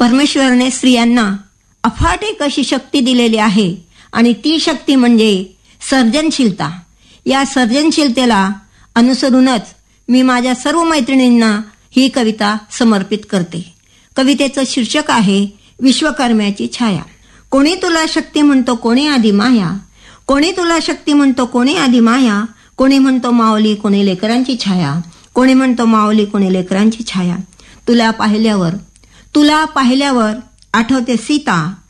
परमेश्वराने स्त्रियांना अफाट एक अशी शक्ती दिलेली आहे आणि ती शक्ती म्हणजे सर्जनशीलता. या सर्जनशीलतेला अनुसरूनच मी माझ्या सर्व मैत्रिणींना ही कविता समर्पित करते. कवितेचं शीर्षक आहे विश्वकर्म्याची छाया. कोणी तुला शक्ती म्हणतो, कोणी आधी माया. कोणी तुला शक्ती म्हणतो, कोणी आधी माया. कोणी म्हणतो माऊली, कोणी लेकरांची छाया. कोणी म्हणतो माऊली, कोणी लेकरांची छाया. तुला पाहिल्यावर आठवते सीता.